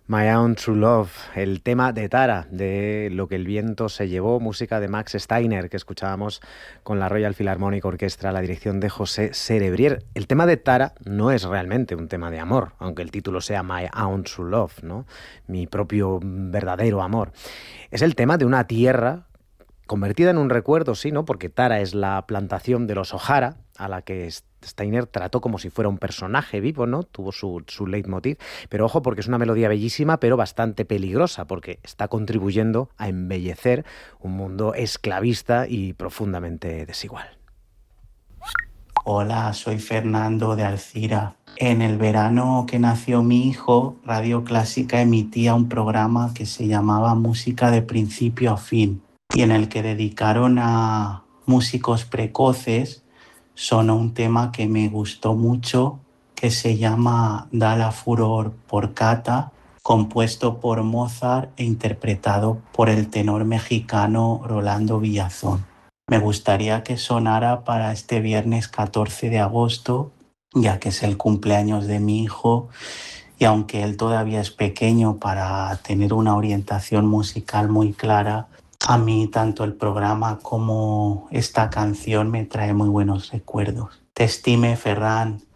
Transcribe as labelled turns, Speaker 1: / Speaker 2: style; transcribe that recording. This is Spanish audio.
Speaker 1: My Own True Love, el tema de Tara, de Lo que el viento se llevó, música de Max Steiner, que escuchábamos con la Royal Philharmonic Orchestra, la dirección de José Cerebrier. El tema de Tara no es realmente un tema de amor, aunque el título sea My Own True Love, ¿no? Mi propio verdadero amor. Es el tema de una tierra convertida en un recuerdo, sí, ¿no? Porque Tara es la plantación de los Ojara, a la que Steiner trató como si fuera un personaje vivo, ¿no? Tuvo su leitmotiv. Pero ojo, porque es una melodía bellísima, pero bastante peligrosa, porque está contribuyendo a embellecer un mundo esclavista y profundamente desigual.
Speaker 2: Hola, soy Fernando de Alcira. En el verano que nació mi hijo, Radio Clásica emitía un programa que se llamaba Música de principio a fin y en el que dedicaron a músicos precoces sonó un tema que me gustó mucho que se llama Dalla Furor por Cata, compuesto por Mozart e interpretado por el tenor mexicano Rolando Villazón. Me gustaría que sonara para este viernes 14 de agosto, ya que es el cumpleaños de mi hijo, y aunque él todavía es pequeño para tener una orientación musical muy clara, a mí tanto el programa como esta canción me trae muy buenos recuerdos. Te estime, Ferran.